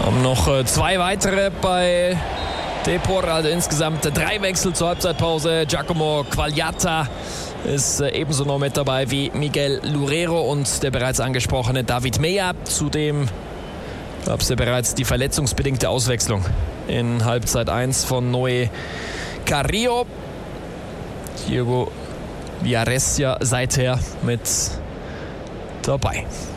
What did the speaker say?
Haben noch 2 weitere bei Depor, also insgesamt 3 Wechsel zur Halbzeitpause. Giacomo Quagliata ist ebenso noch mit dabei wie Miguel Loureiro und der bereits angesprochene David Meyer. Zudem gab es ja bereits die verletzungsbedingte Auswechslung in Halbzeit 1 von Noé Carrillo. Diego Villarez ja seither mit dabei.